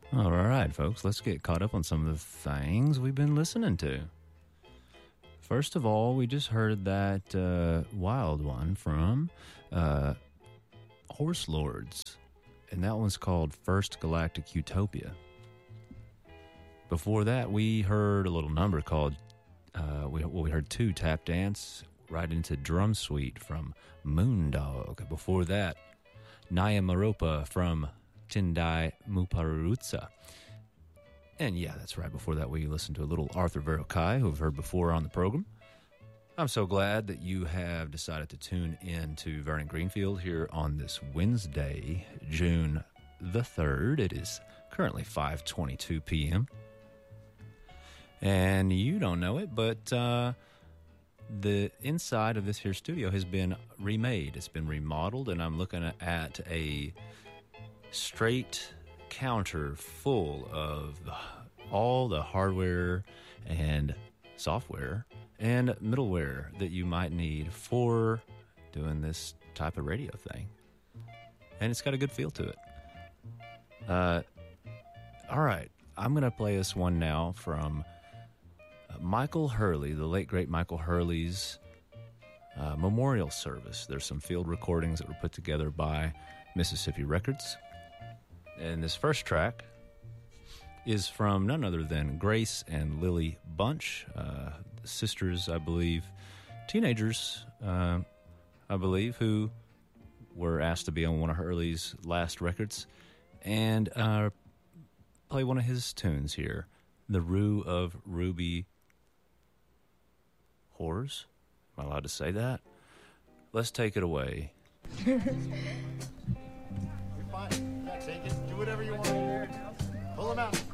All right, folks, let's get caught up on some of the things we've been listening to. First of all, we just heard that wild one from Horse Lords, and that one's called First Galactic Utopia. Before that, we heard a little number called, we heard two, Tap Dance, right into Drum Suite from Moondog. Before that, Naya Maropa from Tindai Muparutsa. And yeah, that's right. Before that, we listened to a little Arthur Verocai, who we've heard before on the program. I'm so glad that you have decided to tune in to Vernon Greenfield here on this Wednesday, June the 3rd. It is currently 5:22 p.m. And you don't know it, but the inside of this here studio has been remade. It's been remodeled, and I'm looking at a straight counter full of all the hardware and software and middleware that you might need for doing this type of radio thing. And it's got a good feel to it. All right, I'm going to play us one now from Michael Hurley, the late great Michael Hurley's memorial service. There's some field recordings that were put together by Mississippi Records. And this first track is from none other than Grace and Lily Bunch, sisters, I believe, teenagers, I believe, who were asked to be on one of Hurley's last records and play one of his tunes here, The Rue of Ruby Whores. Am I allowed to say that? Let's take it away. You're fine. Yeah, take it. Do whatever you want. Pull them out.